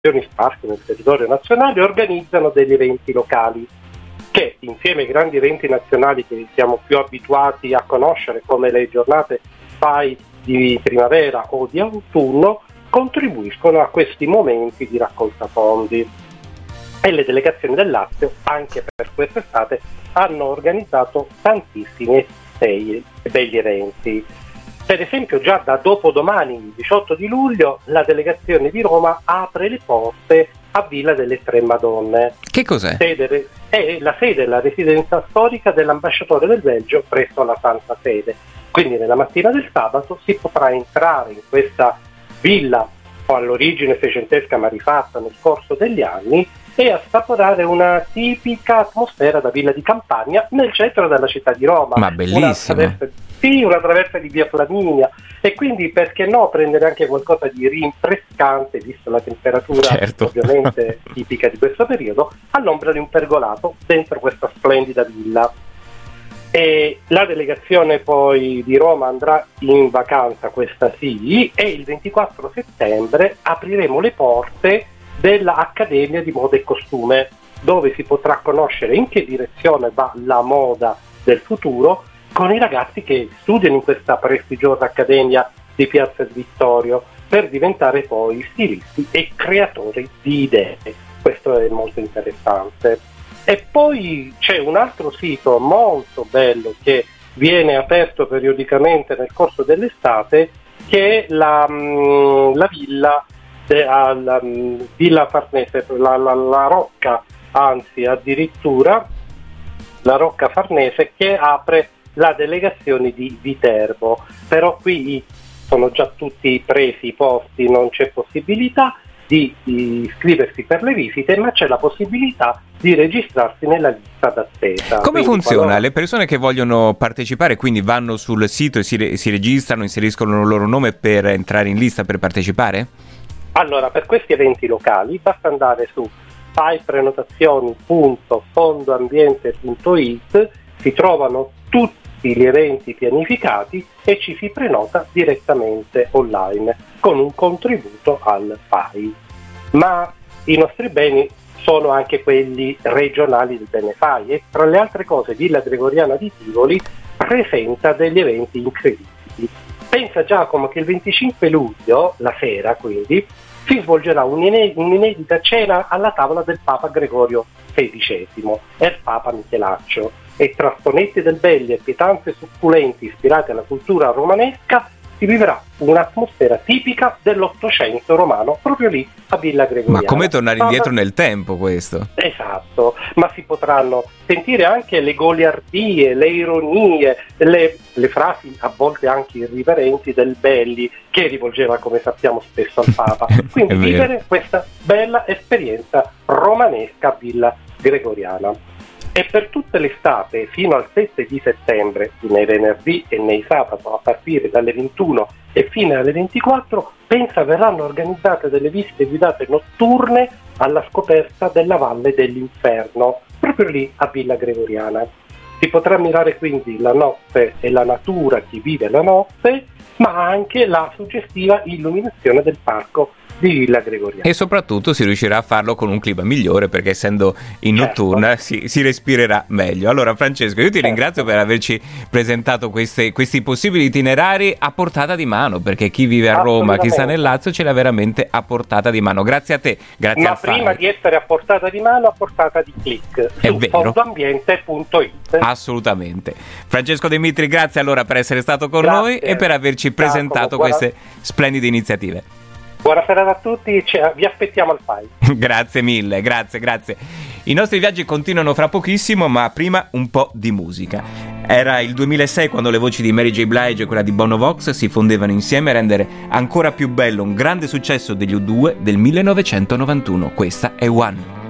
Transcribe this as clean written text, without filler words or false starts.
sparse nel territorio nazionale organizzano degli eventi locali che, insieme ai grandi eventi nazionali che siamo più abituati a conoscere, come le giornate FAI di primavera o di autunno, contribuiscono a questi momenti di raccolta fondi. E le delegazioni del Lazio, anche per quest'estate, hanno organizzato tantissimi belli eventi. Per esempio, già da dopodomani, il 18 di luglio, la delegazione di Roma apre le porte a Villa delle Tre Madonne. Che cos'è? È la sede, la residenza storica dell'ambasciatore del Belgio presso la Santa Sede. Quindi nella mattina del sabato si potrà entrare in questa villa, all'origine seicentesca ma rifatta nel corso degli anni, e assaporare una tipica atmosfera da villa di campagna nel centro della città di Roma. Ma bellissimo! Una traversa di via Flaminia, e quindi perché no prendere anche qualcosa di rinfrescante, visto la temperatura ovviamente tipica di questo periodo, all'ombra di un pergolato dentro questa splendida villa. E la delegazione poi di Roma andrà in vacanza, questa sì, e il 24 settembre apriremo le porte dell'Accademia di Moda e Costume, dove si potrà conoscere in che direzione va la moda del futuro con i ragazzi che studiano in questa prestigiosa accademia di Piazza Vittorio, per diventare poi stilisti e creatori di idee. Questo è molto interessante. E poi c'è un altro sito molto bello che viene aperto periodicamente nel corso dell'estate, che è la villa Villa Farnese, la Rocca, anzi addirittura la Rocca Farnese, che apre la delegazione di Viterbo. Però qui sono già tutti presi i posti, non c'è possibilità di iscriversi per le visite, ma c'è la possibilità di registrarsi nella lista d'attesa. Come funziona? Le persone che vogliono partecipare quindi vanno sul sito e si registrano, inseriscono il loro nome per entrare in lista per partecipare? Allora, per questi eventi locali basta andare su faiprenotazioni.fondoambiente.it, si trovano tutti gli eventi pianificati e ci si prenota direttamente online con un contributo al FAI. Ma i nostri beni sono anche quelli regionali del Benefai, e tra le altre cose Villa Gregoriana di Tivoli presenta degli eventi incredibili. Pensa, Giacomo, che il 25 luglio, la sera quindi, si svolgerà un'inedita cena alla tavola del Papa Gregorio XVI e il Papa Michelaccio, e tra sonetti del belli e pietanze succulenti ispirate alla cultura romanesca si vivrà un'atmosfera tipica dell'Ottocento romano, proprio lì a Villa Gregoriana. Ma come tornare indietro nel tempo, questo? Esatto, ma si potranno sentire anche le goliardie, le ironie, le frasi a volte anche irriverenti del Belli, che rivolgeva, come sappiamo, spesso al Papa. Quindi vivere questa bella esperienza romanesca a Villa Gregoriana. E per tutta l'estate, fino al 7 di settembre, nei venerdì e nei sabato, a partire dalle 21 e fino alle 24, verranno organizzate delle visite guidate notturne alla scoperta della Valle dell'Inferno, proprio lì a Villa Gregoriana. Si potrà ammirare quindi la notte e la natura, chi vive la notte, ma anche la suggestiva illuminazione del parco di Villa Gregoriana. E soprattutto si riuscirà a farlo con un clima migliore, perché essendo in notturna si respirerà meglio. Allora, Francesco, io ti ringrazio per averci presentato questi possibili itinerari a portata di mano, perché chi vive a Roma, chi sta nel Lazio, ce l'ha veramente a portata di mano. Grazie a te, grazie al FAI. Ma prima di essere a portata di mano, a portata di click su fondoambiente.it. Assolutamente. Francesco De Mitri, grazie allora per essere stato con noi e per averci presentato queste splendide iniziative. Buonasera a tutti, vi aspettiamo al FAI. Grazie mille, grazie. I nostri viaggi continuano fra pochissimo, ma prima un po' di musica. Era il 2006 quando le voci di Mary J. Blige e quella di Bono Vox si fondevano insieme a rendere ancora più bello un grande successo degli U2 del 1991. Questa è One.